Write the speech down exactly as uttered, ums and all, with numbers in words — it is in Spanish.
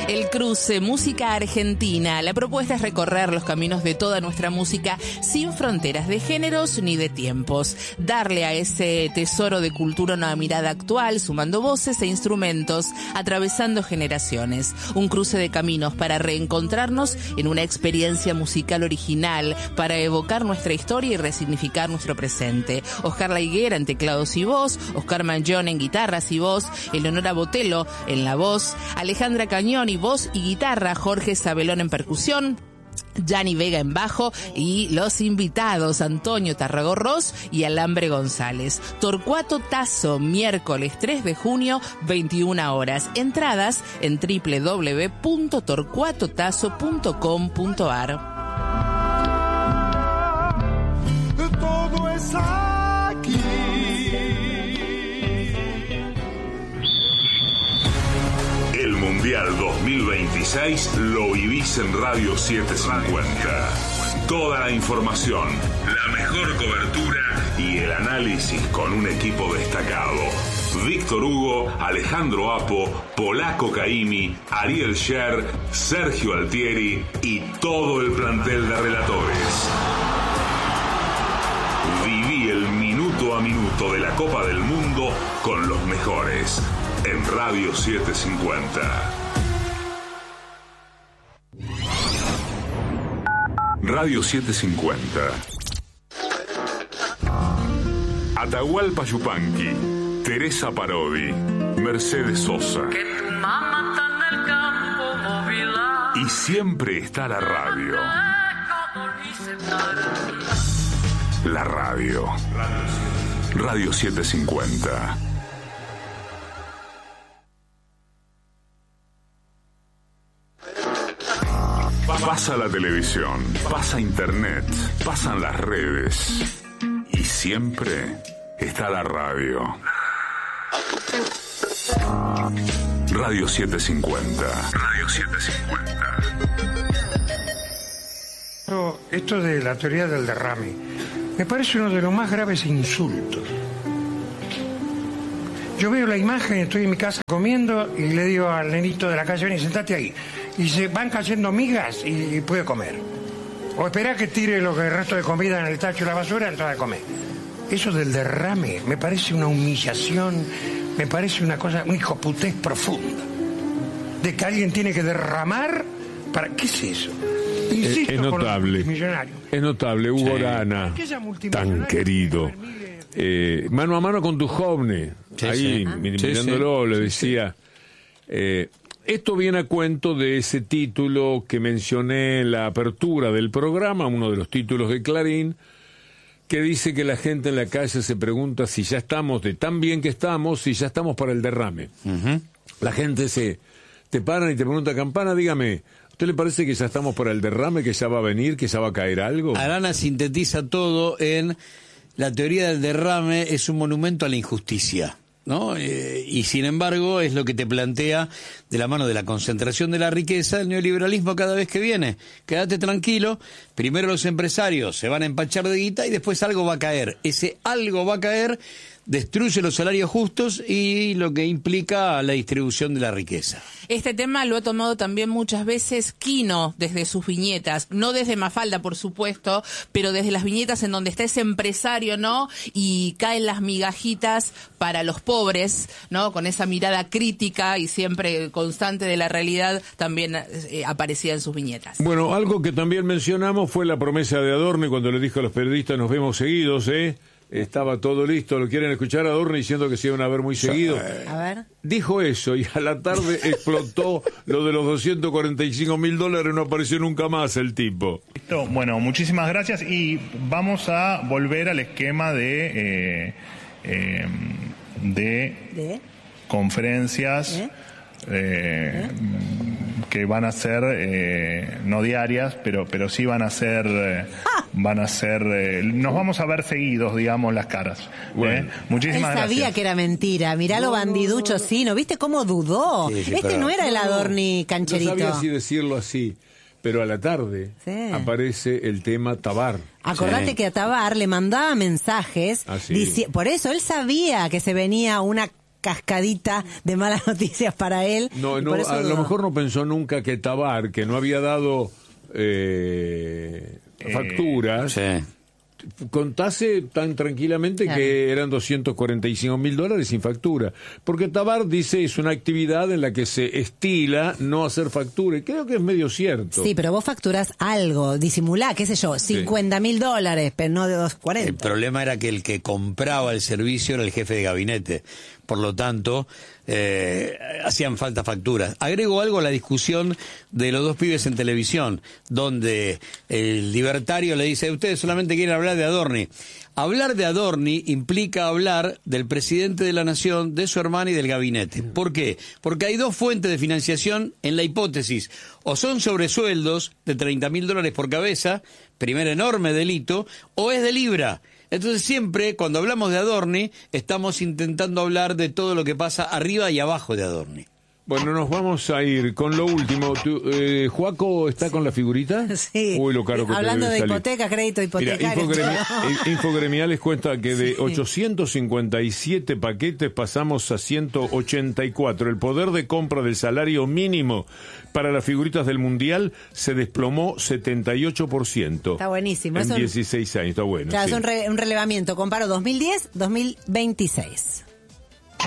El cruce Música Argentina. La propuesta es recorrer los caminos de toda nuestra música sin fronteras de géneros ni de tiempos. Darle a ese tesoro de cultura una mirada actual, sumando voces e instrumentos, atravesando generaciones. Un cruce de caminos para reencontrarnos en una experiencia musical original, para evocar nuestra historia y resignificar nuestro presente. Oscar La Higuera en teclados y voz, Oscar Mangione en guitarras y voz, Eleonora Botello en la voz, Alejandra Cañoni voz y guitarra, Jorge Sabelón en percusión, Gianni Vega en bajo y los invitados Antonio Tarragorros y Alambre González. Torcuato Tazo, miércoles tres de junio, veintiuna horas. Entradas en doble u doble u doble u punto torcuato tazo punto com punto a r. Todo es aquí. El Mundial dos mil veintiséis lo vivís en Radio setecientos cincuenta. Toda la información, la mejor cobertura y el análisis con un equipo destacado. Víctor Hugo, Alejandro Apo, Polaco Caimi, Ariel Sher, Sergio Altieri y todo el plantel de relatores. Viví el minuto a minuto de la Copa del Mundo con los mejores. En Radio setecientos cincuenta. Radio setecientos cincuenta. Atahualpa Yupanqui, Teresa Parodi, Mercedes Sosa. Y siempre está la radio. La radio. Radio setecientos cincuenta. Pasa la televisión, pasa internet, pasan las redes y siempre está la radio. Radio setecientos cincuenta. Radio setecientos cincuenta. Esto de la teoría del derrame me parece uno de los más graves insultos. Yo veo la imagen, estoy en mi casa comiendo y le digo al nenito de la calle, ven y sentate ahí. Y se van cayendo migas y, y puede comer. O espera que tire lo que el resto de comida en el tacho de la basura, entonces a comer. Eso del derrame me parece una humillación, me parece una cosa, un hijoputez profunda. De que alguien tiene que derramar para... ¿Qué es eso? Insisto, es notable. Es notable, Hugo sí. Arana, tan querido. Eh, mano a mano con Duhovne, sí, ahí sí. mirándolo, sí, sí. le decía... Eh, Esto viene a cuento de ese título que mencioné en la apertura del programa, uno de los títulos de Clarín, que dice que la gente en la calle se pregunta si ya estamos de tan bien que estamos, si ya estamos para el derrame. Uh-huh. La gente se te paran y te pregunta, Campana, dígame, ¿a usted le parece que ya estamos para el derrame, que ya va a venir, que ya va a caer algo? Arana sintetiza todo en la teoría del derrame es un monumento a la injusticia, ¿no? Eh, y sin embargo es lo que te plantea de la mano de la concentración de la riqueza el neoliberalismo cada vez que viene. Quédate tranquilo, primero los empresarios se van a empachar de guita y después algo va a caer. Ese algo va a caer, destruye los salarios justos y lo que implica la distribución de la riqueza. Este tema lo ha tomado también muchas veces Quino desde sus viñetas, no desde Mafalda, por supuesto, pero desde las viñetas en donde está ese empresario, ¿no? Y caen las migajitas para los pobres, ¿no? Con esa mirada crítica y siempre constante de la realidad también eh, aparecía en sus viñetas. Bueno, algo que también mencionamos fue la promesa de Adorni cuando le dijo a los periodistas nos vemos seguidos, ¿eh? Estaba todo listo, lo quieren escuchar a Adorni diciendo que se iban a ver muy seguido. A ver. Dijo eso y a la tarde explotó lo de los doscientos cuarenta y cinco mil dólares, no apareció nunca más el tipo. Bueno, muchísimas gracias y vamos a volver al esquema de, eh, eh, de, ¿De? conferencias ¿Eh? Eh, ¿Eh? que van a ser eh, no diarias, pero pero sí van a ser eh, ah. van a ser eh, nos vamos a ver seguidos, digamos, las caras. Bueno. ¿eh? Muchísimas Él sabía gracias. que era mentira, mirá lo bandiducho fino, ¿viste cómo dudó? Sí, sí, este pero... no era el Adorni cancherito. No sabía si decirlo así, pero a la tarde sí. aparece el tema Tabar. Acordate sí. que a Tabar le mandaba mensajes, ah, sí. dici- por eso él sabía que se venía una cascadita de malas noticias para él. No, no, a lo mejor no pensó nunca que Tabar, que no había dado eh, facturas, eh, sí. contase tan tranquilamente claro. que eran doscientos cuarenta y cinco mil dólares sin factura. Porque Tabar dice es una actividad en la que se estila no hacer factura. Y creo que es medio cierto. Sí, pero vos facturás algo, disimulá, qué sé yo, cincuenta mil dólares, pero no de doscientos cuarenta. El problema era que el que compraba el servicio era el jefe de gabinete. Por lo tanto, eh, hacían falta facturas. Agrego algo a la discusión de los dos pibes en televisión, donde el libertario le dice, ustedes solamente quieren hablar de Adorni. Hablar de Adorni implica hablar del presidente de la nación, de su hermana y del gabinete. ¿Por qué? Porque hay dos fuentes de financiación en la hipótesis. O son sobresueldos de treinta mil dólares por cabeza, primer enorme delito, o es de libra. Entonces siempre, cuando hablamos de Adorni, estamos intentando hablar de todo lo que pasa arriba y abajo de Adorni. Bueno, nos vamos a ir con lo último. ¿Tú, eh, ¿Juaco está sí. con la figurita? Sí. Uy, lo caro que Hablando te de salir. hipoteca, crédito hipotecario. Mira, Infogremi- Infogremiales cuenta que de sí. ochocientos cincuenta y siete paquetes pasamos a ciento ochenta y cuatro. El poder de compra del salario mínimo para las figuritas del Mundial se desplomó setenta y ocho por ciento. Está buenísimo. En es un, dieciséis años, está bueno. Claro, sí. es un, re, un relevamiento. Comparo dos mil diez, dos mil veintiséis.